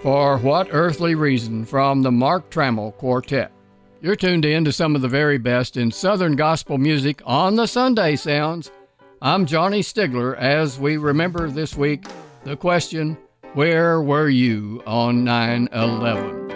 For What Earthly Reason from the Mark Trammell Quartet. You're tuned in to some of the very best in Southern gospel music on the Sunday Sounds. I'm Johnny Stigler as we remember this week the question, where were you on 9/11?